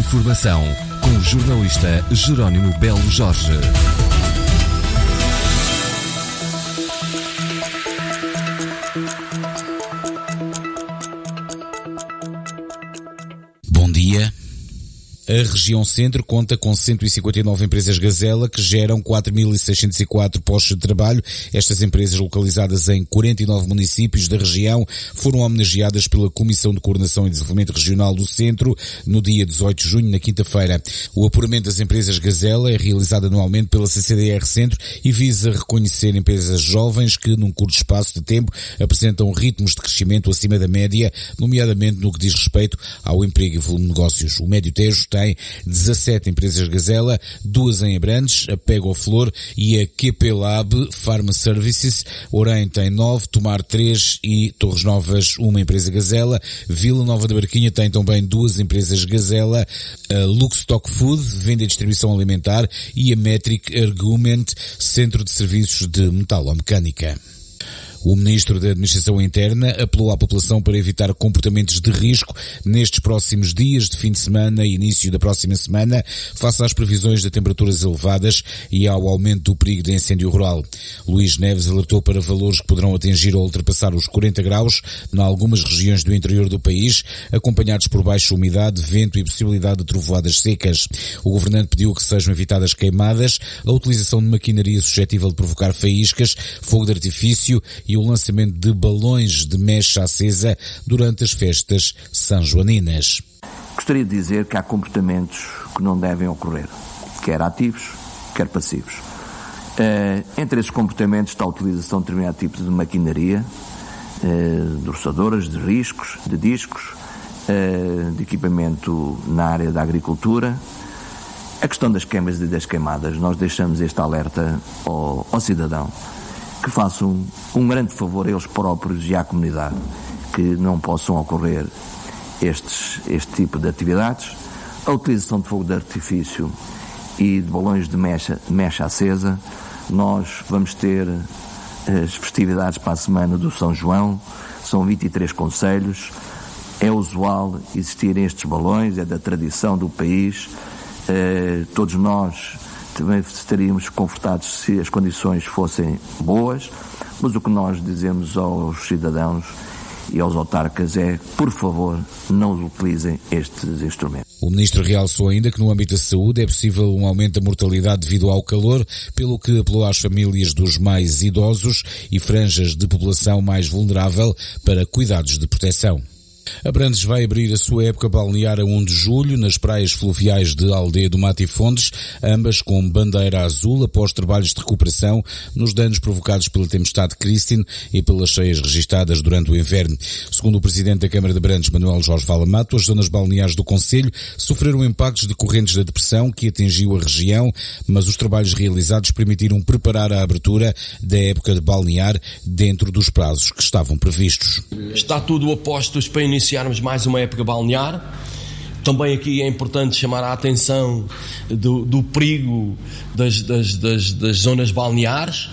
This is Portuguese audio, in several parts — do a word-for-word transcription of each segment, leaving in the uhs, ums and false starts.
Informação com o jornalista Jerónimo Belo Jorge. Bom dia. A região centro conta com cento e cinquenta e nove empresas Gazela que geram quatro mil seiscentos e quatro postos de trabalho. Estas empresas, localizadas em quarenta e nove municípios da região, foram homenageadas pela Comissão de Coordenação e Desenvolvimento Regional do Centro no dia dezoito de junho, na quinta-feira. O apuramento das empresas Gazela é realizado anualmente pela C C D R Centro e visa reconhecer empresas jovens que, num curto espaço de tempo, apresentam ritmos de crescimento acima da média, nomeadamente no que diz respeito ao emprego e volume de negócios. O Médio Tejo tem dezassete empresas Gazela, duas em Abrantes, a Pego Flor e a Q P Lab Pharma Services. Orem tem nove, Tomar três e Torres Novas uma empresa Gazela. Vila Nova da Barquinha tem também duas empresas Gazela, a Luxstock Food, venda e distribuição alimentar, e a Metric Argument, centro de serviços de metalomecânica. O Ministro da Administração Interna apelou à população para evitar comportamentos de risco nestes próximos dias de fim de semana e início da próxima semana, face às previsões de temperaturas elevadas e ao aumento do perigo de incêndio rural. Luís Neves alertou para valores que poderão atingir ou ultrapassar os quarenta graus em algumas regiões do interior do país, acompanhados por baixa umidade, vento e possibilidade de trovoadas secas. O governante pediu que sejam evitadas queimadas, a utilização de maquinaria suscetível de provocar faíscas, fogo de artifício e o lançamento de balões de mecha acesa durante as festas sanjoaninas. Gostaria de dizer que há comportamentos que não devem ocorrer, quer ativos, quer passivos. Uh, entre esses comportamentos está a utilização de determinado tipo de maquinaria, uh, de roçadoras, de riscos, de discos, uh, de equipamento na área da agricultura. A questão das queimas e das queimadas, nós deixamos este alerta ao, ao cidadão, que façam um, um grande favor a eles próprios e à comunidade, que não possam ocorrer estes, este tipo de atividades. A utilização de fogo de artifício e de balões de mecha, mecha acesa. Nós vamos ter as festividades para a semana do São João, são vinte e três concelhos, é usual existirem estes balões, é da tradição do país, eh, todos nós também estaríamos confortados se as condições fossem boas, mas o que nós dizemos aos cidadãos e aos autarcas é, por favor, não utilizem estes instrumentos. O Ministro realçou ainda que no âmbito da saúde é possível um aumento da mortalidade devido ao calor, pelo que apelou às famílias dos mais idosos e franjas de população mais vulnerável para cuidados de proteção. Abrantes vai abrir a sua época balnear a primeiro de julho nas praias fluviais de Aldeia do Mato e Fontes, ambas com bandeira azul após trabalhos de recuperação nos danos provocados pela tempestade Christine e pelas cheias registadas durante o inverno. Segundo o Presidente da Câmara de Abrantes, Manuel Jorge Valamato, as zonas balneares do concelho sofreram impactos de correntes da depressão que atingiu a região, mas os trabalhos realizados permitiram preparar a abertura da época de balnear dentro dos prazos que estavam previstos. Está tudo a postos para iniciarmos mais uma época balnear. Também aqui é importante chamar a atenção do, do perigo das, das, das, das zonas balneares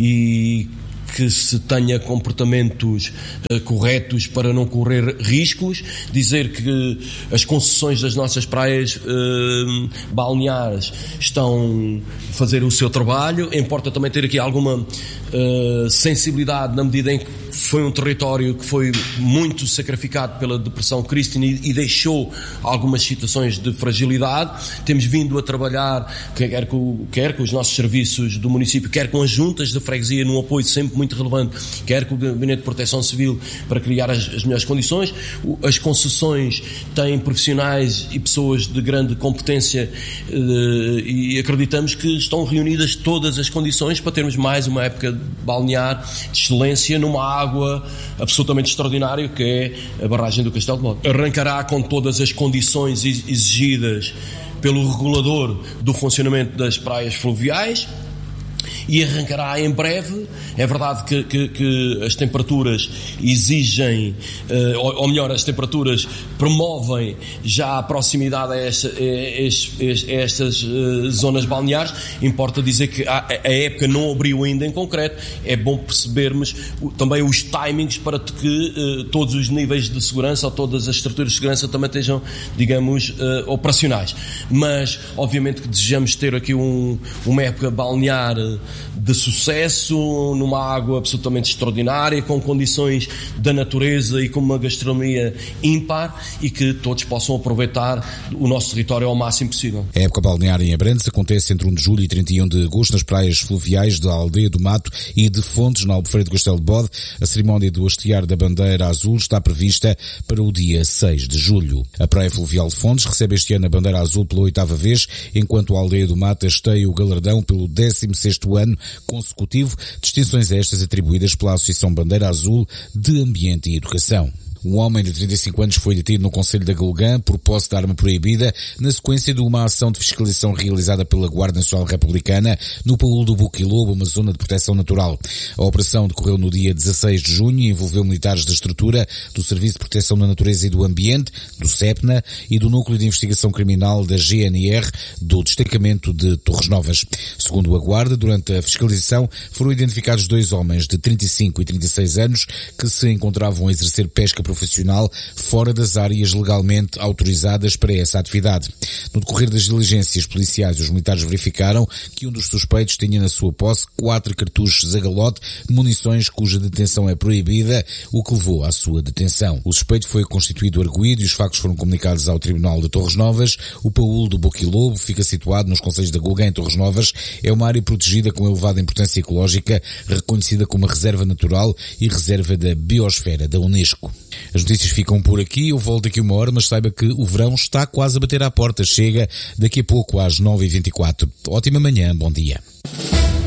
e que se tenha comportamentos uh, corretos para não correr riscos. Dizer que as concessões das nossas praias uh, balneares estão a fazer o seu trabalho. Importa também ter aqui alguma uh, sensibilidade na medida em que foi um território que foi muito sacrificado pela depressão Christine e, e deixou algumas situações de fragilidade. Temos vindo a trabalhar, quer com, quer com os nossos serviços do município, quer com as juntas de freguesia, num apoio sempre muito relevante, quer com o Gabinete de Proteção Civil, para criar as, as melhores condições. As concessões têm profissionais e pessoas de grande competência uh, e acreditamos que estão reunidas todas as condições para termos mais uma época balnear de excelência numa água absolutamente extraordinária, que é a barragem do Castelo de Mota. Arrancará com todas as condições exigidas pelo regulador do funcionamento das praias fluviais e arrancará em breve. É verdade que, que, que as temperaturas exigem, uh, ou, ou melhor, as temperaturas promovem já a proximidade a, esta, a, estes, a estas uh, zonas balneares. Importa dizer que a, a época não abriu ainda em concreto. É bom percebermos o, também os timings para que uh, todos os níveis de segurança ou todas as estruturas de segurança também estejam, digamos, uh, operacionais. Mas, obviamente que desejamos ter aqui um, uma época balnear de sucesso, numa água absolutamente extraordinária, com condições da natureza e com uma gastronomia ímpar, e que todos possam aproveitar o nosso território ao máximo possível. A época balnear em Abrantes acontece entre um de julho e trinta e um de agosto nas praias fluviais da Aldeia do Mato e de Fontes, na Albufeira do Castelo de Bode. A cerimónia do hastear da bandeira azul está prevista para o dia seis de julho. A praia fluvial de Fontes recebe este ano a bandeira azul pela oitava vez, enquanto a Aldeia do Mato hasteia o galardão pelo décimo sexto ano consecutivo, distinções estas atribuídas pela Associação Bandeira Azul de Ambiente e Educação. Um homem de trinta e cinco anos foi detido no Concelho da Galugã por posse de arma proibida na sequência de uma ação de fiscalização realizada pela Guarda Nacional Republicana no Paúl do Boquilobo, uma zona de proteção natural. A operação decorreu no dia dezasseis de junho e envolveu militares da estrutura do Serviço de Proteção da Natureza e do Ambiente, do SEPNA, e do Núcleo de Investigação Criminal da G N R, do destacamento de Torres Novas. Segundo a Guarda, durante a fiscalização foram identificados dois homens de trinta e cinco e trinta e seis anos que se encontravam a exercer pesca profissional profissional fora das áreas legalmente autorizadas para essa atividade. No decorrer das diligências policiais, os militares verificaram que um dos suspeitos tinha na sua posse quatro cartuchos a galote, munições cuja detenção é proibida, o que levou à sua detenção. O suspeito foi constituído arguido e os factos foram comunicados ao Tribunal de Torres Novas. O Paúl do Boquilobo fica situado nos concelhos da Galugã e Torres Novas. É uma área protegida com elevada importância ecológica, reconhecida como reserva natural e reserva da biosfera da Unesco. As notícias ficam por aqui, eu volto daqui uma hora, mas saiba que o verão está quase a bater à porta. Chega daqui a pouco às nove e vinte e quatro. Ótima manhã, bom dia.